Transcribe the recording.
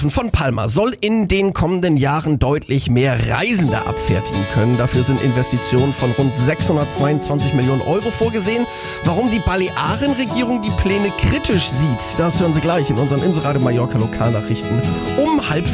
von Palma soll in den kommenden Jahren deutlich mehr Reisende abfertigen können. Dafür sind Investitionen von rund 622 Millionen Euro vorgesehen. Warum die Balearenregierung die Pläne kritisch sieht, das hören Sie gleich in unseren Inseradio Mallorca Lokalnachrichten um 12:30.